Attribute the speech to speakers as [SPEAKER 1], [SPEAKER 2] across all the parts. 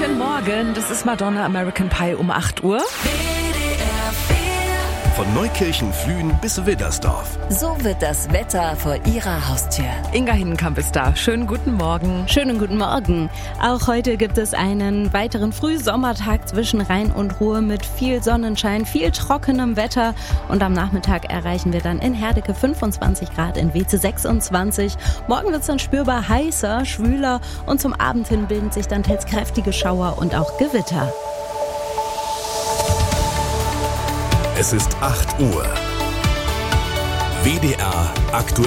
[SPEAKER 1] Guten Morgen, das ist Madonna American Pie um 8 Uhr.
[SPEAKER 2] Von Neukirchen-Flühen bis Widdersdorf.
[SPEAKER 3] So wird das Wetter vor Ihrer Haustür.
[SPEAKER 1] Inga Hinnenkamp ist da. Schönen guten Morgen.
[SPEAKER 4] Schönen guten Morgen. Auch heute gibt es einen weiteren Frühsommertag zwischen Rhein und Ruhr mit viel Sonnenschein, viel trockenem Wetter. Und am Nachmittag erreichen wir dann in Herdecke 25 Grad, in Weze 26. Morgen wird es dann spürbar heißer, schwüler und zum Abend hin bilden sich dann teils kräftige Schauer und auch Gewitter.
[SPEAKER 2] Es ist 8 Uhr. WDR aktuell.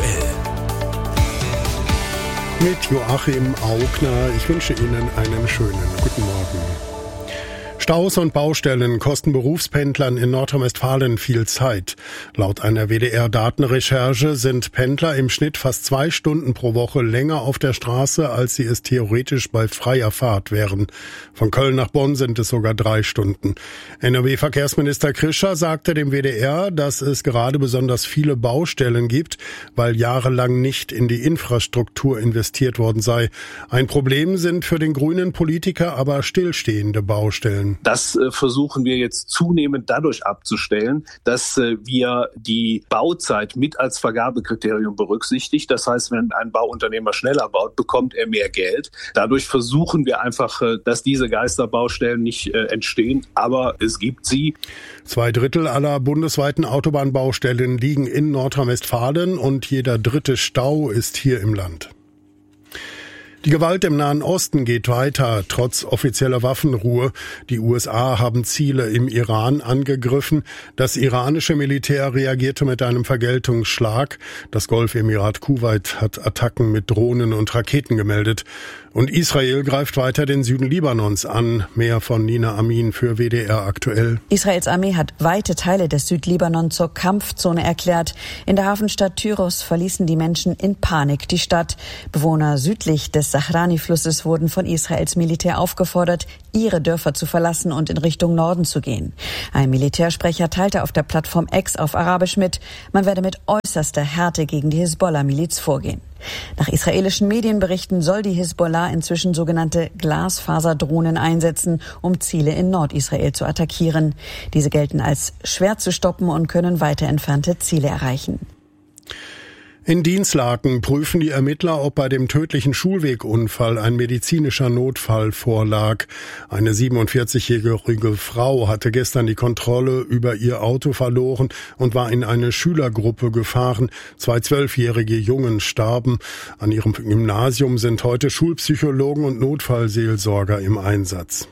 [SPEAKER 5] Mit Joachim Augner. Ich wünsche Ihnen einen schönen guten Morgen. Staus und Baustellen kosten Berufspendlern in Nordrhein-Westfalen viel Zeit. Laut einer WDR-Datenrecherche sind Pendler im Schnitt fast 2 Stunden pro Woche länger auf der Straße, als sie es theoretisch bei freier Fahrt wären. Von Köln nach Bonn sind es sogar 3 Stunden. NRW-Verkehrsminister Krischer sagte dem WDR, dass es gerade besonders viele Baustellen gibt, weil jahrelang nicht in die Infrastruktur investiert worden sei. Ein Problem sind für den grünen Politiker aber stillstehende Baustellen.
[SPEAKER 6] Das versuchen wir jetzt zunehmend dadurch abzustellen, dass wir die Bauzeit mit als Vergabekriterium berücksichtigt. Das heißt, wenn ein Bauunternehmer schneller baut, bekommt er mehr Geld. Dadurch versuchen wir einfach, dass diese Geisterbaustellen nicht entstehen, aber es gibt sie.
[SPEAKER 5] 2/3 aller bundesweiten Autobahnbaustellen liegen in Nordrhein-Westfalen und jeder 3. Stau ist hier im Land. Die Gewalt im Nahen Osten geht weiter, trotz offizieller Waffenruhe. Die USA haben Ziele im Iran angegriffen. Das iranische Militär reagierte mit einem Vergeltungsschlag. Das Golfemirat Kuwait hat Attacken mit Drohnen und Raketen gemeldet. Und Israel greift weiter den Süden Libanons an. Mehr von Nina Amin für WDR aktuell.
[SPEAKER 7] Israels Armee hat weite Teile des Südlibanon zur Kampfzone erklärt. In der Hafenstadt Tyros verließen die Menschen in Panik die Stadt. Bewohner südlich des Sahrani-Flusses wurden von Israels Militär aufgefordert, ihre Dörfer zu verlassen und in Richtung Norden zu gehen. Ein Militärsprecher teilte auf der Plattform X auf Arabisch mit, man werde mit äußerster Härte gegen die Hisbollah-Miliz vorgehen. Nach israelischen Medienberichten soll die Hisbollah inzwischen sogenannte Glasfaserdrohnen einsetzen, um Ziele in Nordisrael zu attackieren. Diese gelten als schwer zu stoppen und können weiter entfernte Ziele erreichen.
[SPEAKER 5] In Dinslaken prüfen die Ermittler, ob bei dem tödlichen Schulwegunfall ein medizinischer Notfall vorlag. Eine 47-jährige Frau hatte gestern die Kontrolle über ihr Auto verloren und war in eine Schülergruppe gefahren. 2 12-jährige Jungen starben. An ihrem Gymnasium sind heute Schulpsychologen und Notfallseelsorger im Einsatz.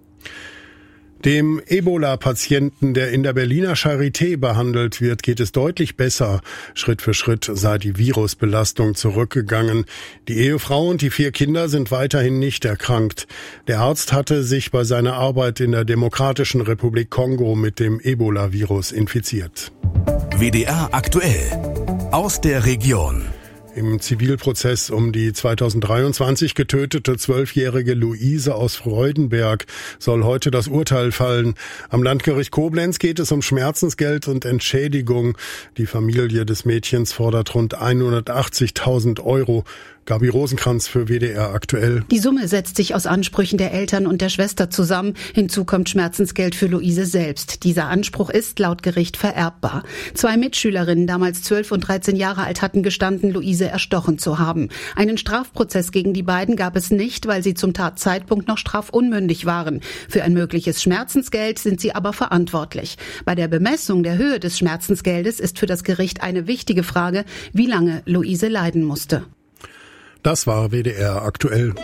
[SPEAKER 5] Dem Ebola-Patienten, der in der Berliner Charité behandelt wird, geht es deutlich besser. Schritt für Schritt sei die Virusbelastung zurückgegangen. Die Ehefrau und die 4 Kinder sind weiterhin nicht erkrankt. Der Arzt hatte sich bei seiner Arbeit in der Demokratischen Republik Kongo mit dem Ebola-Virus infiziert.
[SPEAKER 2] WDR aktuell. Aus der Region.
[SPEAKER 5] Im Zivilprozess um die 2023 getötete 12-jährige Luise aus Freudenberg soll heute das Urteil fallen. Am Landgericht Koblenz geht es um Schmerzensgeld und Entschädigung. Die Familie des Mädchens fordert rund 180.000 €. Gabi Rosenkranz für WDR aktuell.
[SPEAKER 8] Die Summe setzt sich aus Ansprüchen der Eltern und der Schwester zusammen. Hinzu kommt Schmerzensgeld für Luise selbst. Dieser Anspruch ist laut Gericht vererbbar. 2 Mitschülerinnen, damals 12 und 13 Jahre alt, hatten gestanden, Luise erstochen zu haben. Einen Strafprozess gegen die beiden gab es nicht, weil sie zum Tatzeitpunkt noch strafunmündig waren. Für ein mögliches Schmerzensgeld sind sie aber verantwortlich. Bei der Bemessung der Höhe des Schmerzensgeldes ist für das Gericht eine wichtige Frage, wie lange Luise leiden musste.
[SPEAKER 5] Das war WDR aktuell.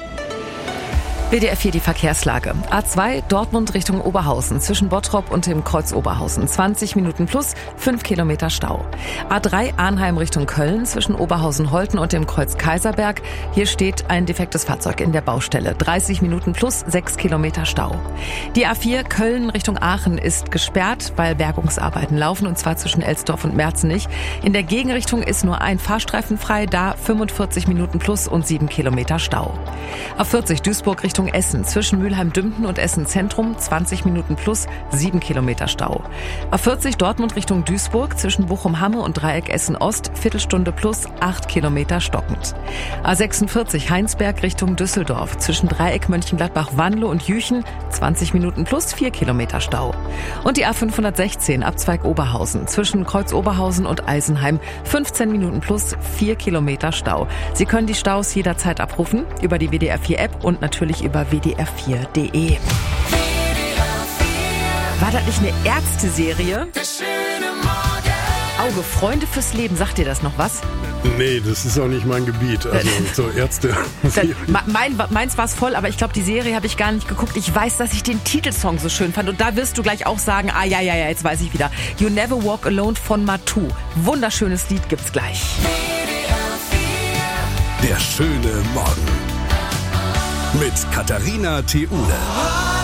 [SPEAKER 1] WDR 4 die Verkehrslage. A2 Dortmund Richtung Oberhausen zwischen Bottrop und dem Kreuz Oberhausen. 20 Minuten plus 5 Kilometer Stau. A3 Arnheim Richtung Köln zwischen Oberhausen-Holten und dem Kreuz Kaiserberg. Hier steht ein defektes Fahrzeug in der Baustelle. 30 Minuten plus 6 Kilometer Stau. Die A4 Köln Richtung Aachen ist gesperrt, weil Bergungsarbeiten laufen, und zwar zwischen Elsdorf und Merzenich. In der Gegenrichtung ist nur ein Fahrstreifen frei, da 45 Minuten plus und 7 Kilometer Stau. A40 Duisburg Richtung Richtung Essen. Zwischen Mülheim-Dümpten und Essen-Zentrum 20 Minuten plus 7 Kilometer Stau. A40 Dortmund Richtung Duisburg. Zwischen Bochum-Hamme und Dreieck Essen-Ost. Viertelstunde plus 8 Kilometer stockend. A46 Heinsberg Richtung Düsseldorf. Zwischen Dreieck Mönchengladbach-Wanlo und Jüchen 20 Minuten plus 4 Kilometer Stau. Und die A516 Abzweig Oberhausen. Zwischen Kreuz Oberhausen und Eisenheim 15 Minuten plus 4 Kilometer Stau. Sie können die Staus jederzeit abrufen über die WDR 4 App und natürlich über wdr4.de. War das nicht eine Ärzte-Serie? Auge, Freunde fürs Leben, sagt dir das noch was?
[SPEAKER 5] Nee, das ist auch nicht mein Gebiet. Also so Ärzte.
[SPEAKER 1] Meins war es voll, aber ich glaube, die Serie habe ich gar nicht geguckt. Ich weiß, dass ich den Titelsong so schön fand. Und da wirst du gleich auch sagen, ja, jetzt weiß ich wieder. You Never Walk Alone von Matu. Wunderschönes Lied gibt's gleich.
[SPEAKER 2] Der schöne Morgen. Mit Katharina Theule.